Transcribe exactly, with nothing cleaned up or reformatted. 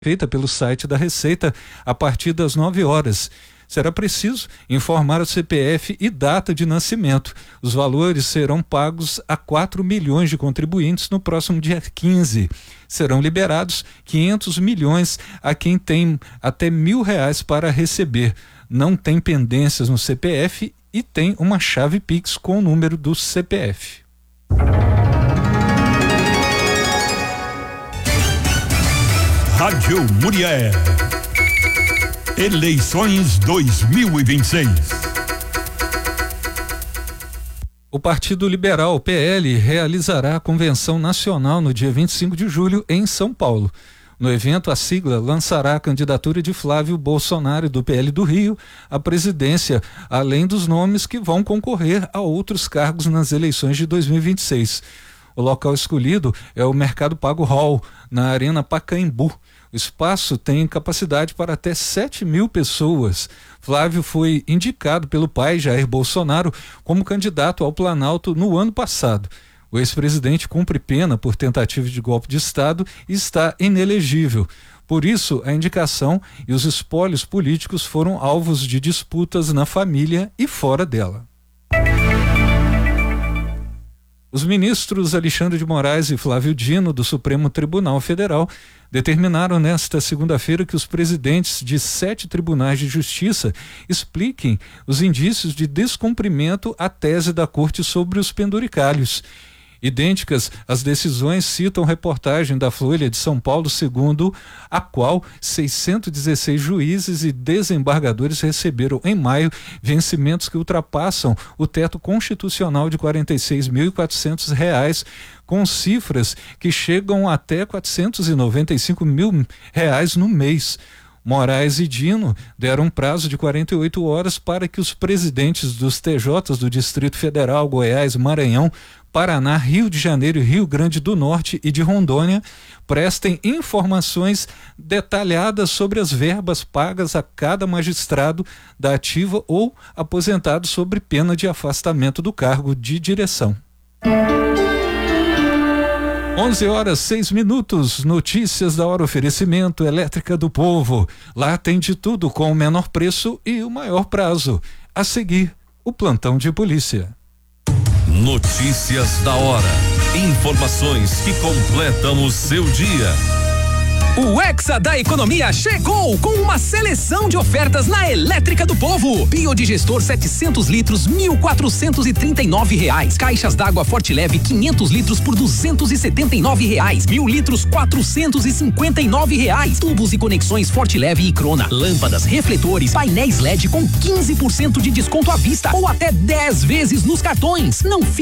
feita pelo site da Receita a partir das nove horas. Será preciso informar o C P F e data de nascimento. Os valores serão pagos a quatro milhões de contribuintes no próximo dia quinze. Serão liberados quinhentos milhões a quem tem até mil reais para receber. Não tem pendências no C P F e tem uma chave Pix com o número do C P F. Rádio Muriel. Eleições dois mil e vinte e seis. O Partido Liberal, P L, realizará a convenção nacional no dia vinte e cinco de julho em São Paulo. No evento, a sigla lançará a candidatura de Flávio Bolsonaro, do P L do Rio, à presidência, além dos nomes que vão concorrer a outros cargos nas eleições de dois mil e vinte e seis. O local escolhido é o Mercado Pago Hall, na Arena Pacaembu. O espaço tem capacidade para até sete mil pessoas. Flávio foi indicado pelo pai, Jair Bolsonaro, como candidato ao Planalto no ano passado. O ex-presidente cumpre pena por tentativa de golpe de Estado e está inelegível. Por isso, a indicação e os espólios políticos foram alvos de disputas na família e fora dela. Os ministros Alexandre de Moraes e Flávio Dino, do Supremo Tribunal Federal, determinaram nesta segunda-feira que os presidentes de sete tribunais de justiça expliquem os indícios de descumprimento à tese da Corte sobre os penduricalhos. Idênticas, as decisões citam reportagem da Folha de São Paulo, segundo a qual seiscentos e dezesseis juízes e desembargadores receberam em maio vencimentos que ultrapassam o teto constitucional de quarenta e seis mil e quatrocentos reais, com cifras que chegam até quatrocentos e noventa e cinco mil reais no mês. Moraes e Dino deram um prazo de quarenta e oito horas para que os presidentes dos T Js do Distrito Federal, Goiás, Maranhão, Paraná, Rio de Janeiro e Rio Grande do Norte e de Rondônia prestem informações detalhadas sobre as verbas pagas a cada magistrado da ativa ou aposentado sob pena de afastamento do cargo de direção. onze horas, seis minutos, notícias da hora, oferecimento Elétrica do Povo. Lá tem de tudo com o menor preço e o maior prazo. A seguir, o plantão de polícia. Notícias da hora. Informações que completam o seu dia. O Hexa da Economia chegou com uma seleção de ofertas na Elétrica do Povo. Biodigestor setecentos litros, mil quatrocentos e trinta e nove reais. Caixas d'água Forte Leve quinhentos litros por duzentos e setenta e nove reais. Mil litros, quatrocentos e cinquenta e nove reais. Tubos e conexões Forte Leve e Crona. Lâmpadas, refletores, painéis L E D com quinze por cento de desconto à vista ou até dez vezes nos cartões. Não fique